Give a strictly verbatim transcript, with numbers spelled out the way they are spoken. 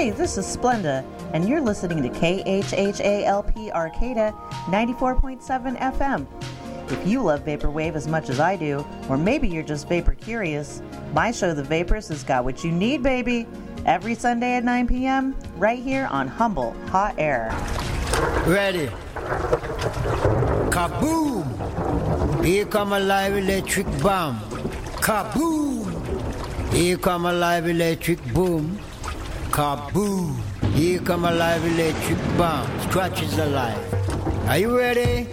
Hi, this is Splenda, and you're listening to K H H A L P Arcata ninety-four point seven F M. If you love Vaporwave as much as I do, or maybe you're just vapor curious, my show, The Vaporist, has got what you need, baby. Every Sunday at nine p.m., right here on Humble Hot Air. Ready. Kaboom! Here come a live electric bomb. Kaboom! Here come a live electric boom. Kaboom! Here come a live electric bomb. Scratch is alive. Are you ready?